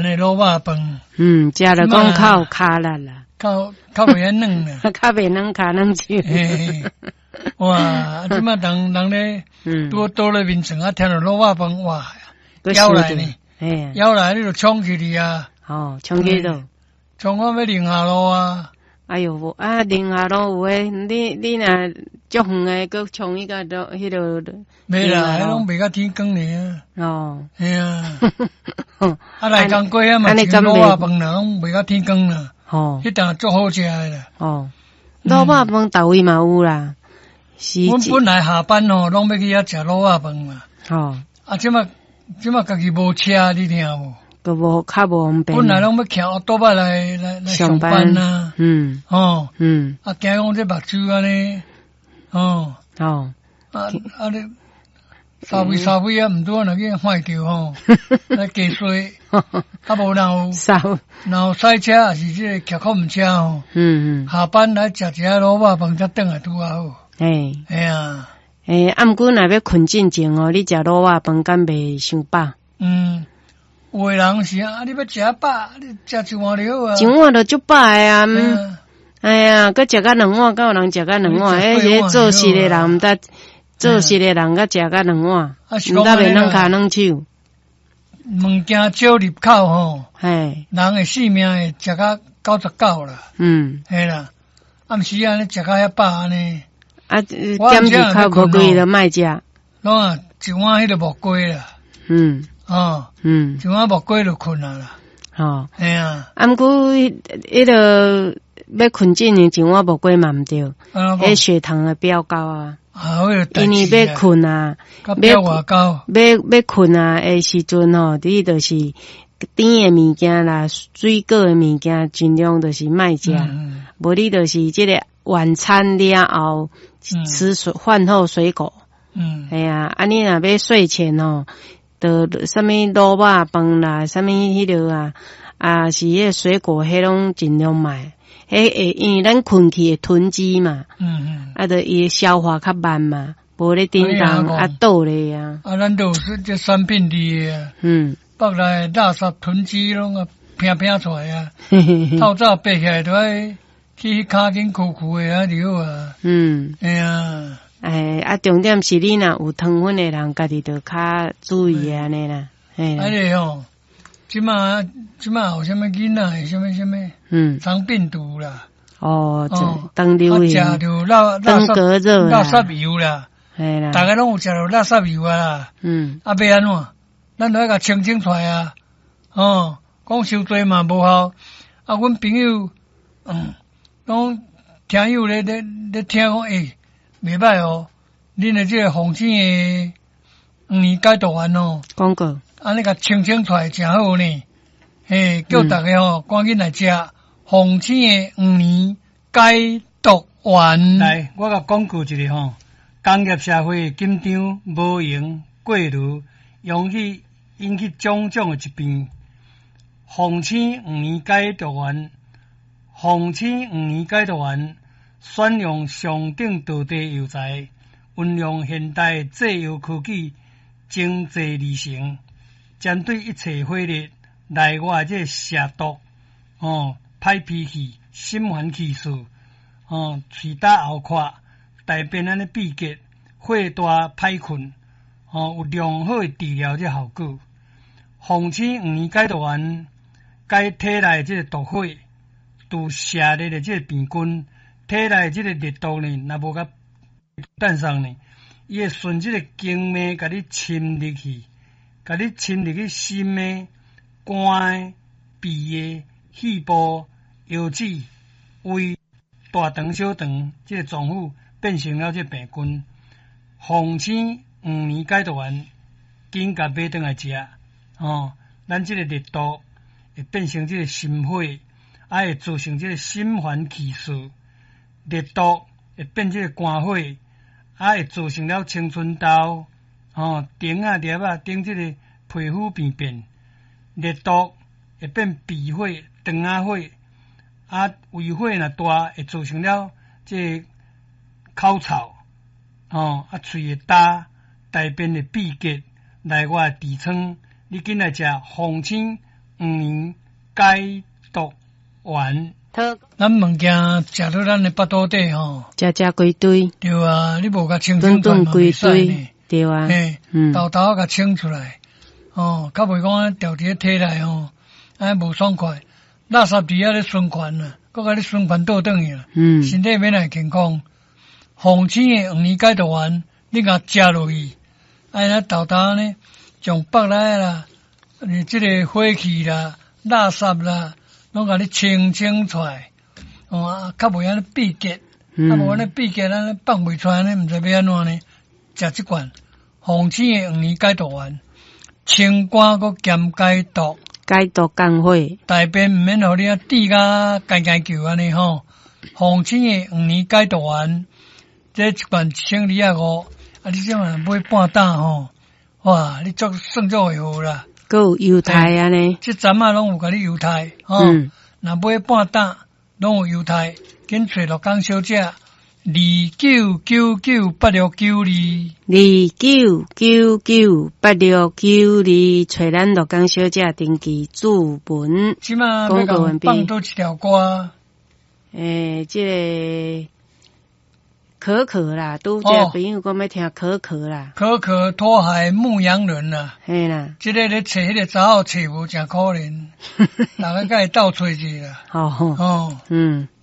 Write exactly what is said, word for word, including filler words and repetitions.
丸的卤肉饭。 嗯，食了讲较卡力啦， 较较袂遐软啦， 较袂软卡软手。 嘿，哇！即马人人咧， 嗯， 拄倒咧面床啊，听到卤肉饭，哇，咬来呢， 哎， 咬来你就冲起去啊！ 哦，冲去倒， 冲我要零下路啊！ 哎哟，啊，零下路有诶，你你若足远诶，佮冲迄个都迄个， 袂啦，迄拢袂甲天光呢。 哦， 系啊，啊来工过啊嘛，食卤肉饭啦，拢袂甲天光啦。 哦， 迄档足好食诶啦。 哦，卤肉饭倒位嘛有啦。是。 阮本来下班吼，拢要去遐食卤肉饭嘛。 哦。啊， 即马即马家己无车，你听无？ 个无较无方便。 本来拢要骑奥多巴来来来上班啊。 嗯。 哦。 嗯。啊， 惊讲这目睭安尼。哦。 哦。 啊啊你。沙飞沙飞啊，毋拄啊，若去坏掉吼，来加税，啊无然后，然后赛车也是即个骑客运车吼，嗯嗯，下班来食一下卤肉饭才转来拄啊好，诶，哎呀， 诶，啊毋过若要困进前哦，你食卤肉饭敢袂伤饱？ 嗯，有诶人是啊，你要食饱，你食一碗就好啊， 一碗就足饱诶啊，嗯，哎呀，搁食甲两碗，敢有人食甲两碗？迄个做事诶人毋得。做事诶人甲食甲两碗，毋得袂软骹软手。 物件少入口吼， 嘿， 人诶性命会食甲九十九啦。嗯，系啦，暗时安尼食甲遐饱安尼。 啊，减入口无贵就莫食。 拢啊，一碗迄个无过啦。嗯，哦，嗯，一碗无过就困啊啦。哦，系啊。啊， 毋过迄个要困进诶，一碗无过嘛毋对，迄血糖会飙高啊。 啊， 因为要困啊， 要外高， 要要困啊诶时阵吼，你就是甜诶物件啦、水果诶物件，尽量就是莫食，无你就是即个晚餐了后吃水饭后水果。嗯，系啊，啊你若要睡前吼，就啥物卤肉饭啦，啥物迄落啊，啊是迄个水果，迄拢尽量买。迄会因为咱困去会囤积嘛，嗯嗯，啊，着伊消化较慢嘛，无咧叮当啊倒咧啊。 啊，咱都有说这三便利啊，嗯，北来垃圾囤积拢啊拼拼出来啊，透早爬起来都爱去骹紧苦苦的啊流啊，嗯，哎呀， 哎啊，重点是你若有糖分的人，家己着较注意安尼啦，嘿啦。 安尼吼。即马即马有啥物囡仔，啥物啥物，嗯，肠病毒啦， 哦，当流食着垃登革热垃圾油啦，系啦，大家拢有食着垃圾油啊啦，嗯，啊要安怎？咱着要甲清清出来啊，哦，讲伤多嘛无效，啊，阮朋友，嗯，讲听友咧咧咧听讲，诶，袂歹哦，恁诶即个风险诶黄年解毒丸哦， 广告。 安尼甲清清出来真好呢，嘿，叫大家吼赶紧来食红星的黄年解毒丸。来，我甲广告一下吼，工业社会紧张无闲过炉，容易引起种种的疾病。红星黄年解毒丸，红星黄年解毒丸选用上等道地药材，运用现代制药科技，精制而成。针对一切火热、内外这蛇毒、哦、歹脾气、心烦气躁、哦、喙打喉壳、大便安尼闭结、火大歹困，哦，有良好的治疗这效果。红星黄年解毒丸解体内这个毒火，除蛇热的这个病菌，体内这个热毒呢，若无甲蛋上呢，伊会顺这个经脉甲你侵入去。甲你侵入去心的、肝的、鼻的、肺部、腰子、胃、大肠、小肠，这个脏腑变成了这病菌。红星黄年解毒丸，紧甲买转来食哦。咱这个热毒会变成这个心火，啊会造成这个心烦气躁。热毒会变这个肝火，啊会造成了青春痘。哦，顶啊、粒啊，顶这个皮肤病变，热毒会变鼻火、肠仔火，啊，胃火若大，会造成了这口臭，哦，啊，喙会焦，大便会闭结，内外痔疮。你紧来食红星年解毒丸。 好， 咱物件食到咱的腹肚底吼， 食食规堆， 对啊，你无甲清顿清出来顿规嘛袂使呢堆，。对啊， 嘿， 嗯， 豆豆甲清出来，哦，较袂讲掉伫体内吼，安无爽快，垃圾伫遐咧循环啊，搁甲你循环倒转去啦， 嗯， 身体免来健康。红青的黄泥解毒丸，你甲食落去，安尼豆豆呢，从腹内啦，你即个火气啦、垃圾啦，拢甲你清清出来，哦，较袂安尼闭结，啊无安尼闭结安尼放袂出来呢，毋知要安怎呢？食即罐红青的黄泥解毒丸，清肝搁兼解毒， 解毒降火， 大便毋免互你啊滴甲干干球安尼吼。红青的黄泥解毒丸，这一罐一千二啊五，啊你这样买半担吼，哇，你足算足会好啦。 搁有犹太安尼， 即阵啊拢有甲你犹太吼， 嗯， 若买半担拢有犹太，紧找六工小姐。二九九九八六九二， 二九九九八六九二，找咱乐江小姐登记注文。 即马要讲放多一条歌， 诶，即、这个可可啦，拄则朋友讲要听可可啦， 可可托海牧羊人啦， 嘿啦， 即个咧找迄个查某找无真可怜，大家甲伊斗找者啦， 好、哦， 哦， 嗯。